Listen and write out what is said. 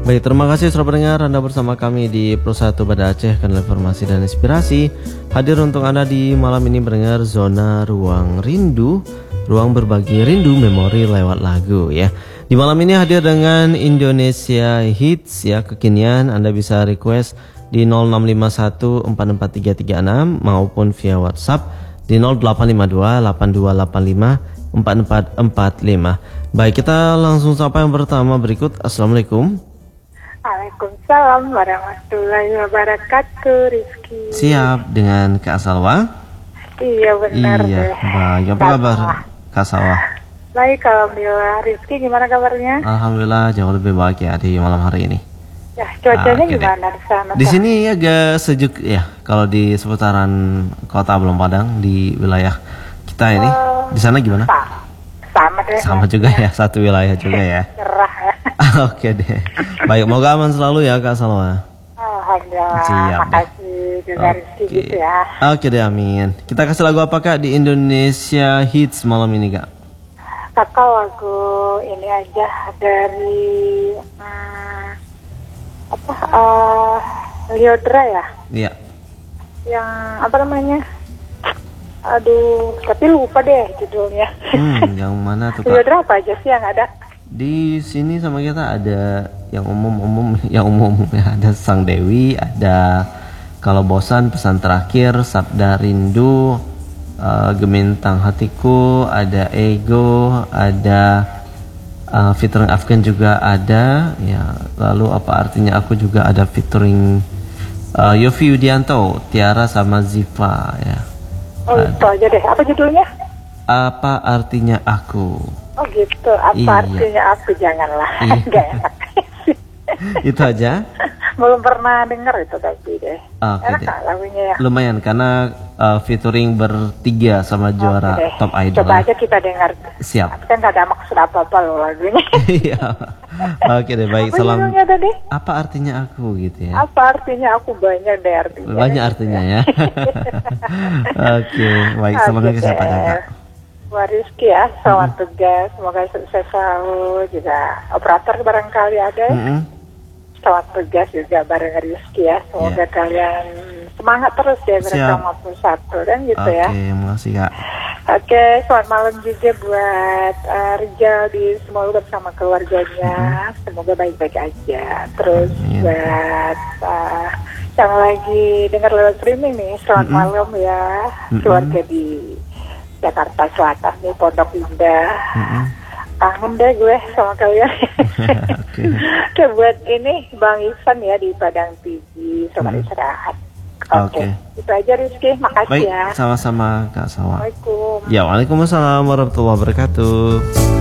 Baik, terima kasih sudah pendengar. Anda bersama kami di Pro 1 Banda Aceh, kanal informasi dan inspirasi. Hadir untuk Anda di malam ini mendengar Zona Ruang Rindu, ruang berbagi rindu memori lewat lagu ya. Di malam ini hadir dengan Indonesia Hits ya, kekinian. Anda bisa request di 0651443336 maupun via WhatsApp di 085282854445. Baik, kita langsung sapa yang pertama berikut. Assalamualaikum. Waalaikumsalam warahmatullahi wabarakatuh, Rizky. Siap, dengan Kak Salwa? Iya benar deh. Baik, apa kabar Kak Salwa? Baik, alhamdulillah. Rizky gimana kabarnya? Alhamdulillah jauh lebih baik ya di malam hari ini. Ya, cuacanya gimana di sana? Di sini agak sejuk ya, kalau di seputaran kota Belum Padang di wilayah kita ini. Di sana gimana? Sama deh. Sama juga ya, satu wilayah juga ya. Cerah ya. Oke deh. Baik, moga aman selalu ya Kak Salwa. Alhamdulillah. Siap, makasih juga Rizky gitu ya. Oke deh, amin. Kita kasih lagu apa Kak di Indonesia Hits malam ini Kak? Kakak lagu ini aja dari Liodra ya? Iya. Yang apa namanya? Aduh, tapi lupa deh judulnya. Yang mana tuh Kak? Liodra apa aja sih yang ada? Di sini sama kita ada yang umum ya, ada Sang Dewi, ada Kalau Bosan, Pesan Terakhir, Sabda Rindu, Gemintang Hatiku, ada Ego, ada featuring Afgan juga ada ya. Lalu Apa Artinya Aku juga ada featuring Yofi Widianto, Tiara sama Ziva ya. Oh itu aja deh, apa judulnya? Apa Artinya Aku. Oh gitu, apa artinya aku, janganlah. Enggak enak. Itu aja? Belum pernah denger itu tapi deh. Oke enak deh. lagunya ya. Lumayan karena featuring bertiga sama juara Top Idol. Coba aja kita dengar. Siap. Tapi kan gak ada maksud apa-apa loh lagunya. Iya. Oke deh, baik. Apa judulnya tadi? Apa Artinya Aku gitu ya. Apa artinya aku, banyak deh artinya. Banyak artinya ya. Oke, baik. Semoga siapa Kak? Wah Rizky ya, selamat tugas, semoga sukses selalu. Juga operator barangkali ada ya. Selamat tugas juga bareng Rizky ya, semoga kalian semangat terus ya bersama Pro 1 dan gitu ya. Oke, makasih Kak. Oke, selamat malam juga buat Rizal di semoga bersama keluarganya, semoga baik-baik aja. Terus buat yang lagi dengar lewat streaming nih, selamat malam ya, keluarga di Jakarta Selatan nih, Pondok Indah. Kangen deh gue sama kalian. Oke, buat ini Bang Ivan ya di Padang Tinggi, selamat istirahat. Oke, itu aja Rizky, makasih ya. Baik, sama-sama Kak Salwa. Assalamualaikum. Ya, waalaikumsalam warahmatullahi wabarakatuh.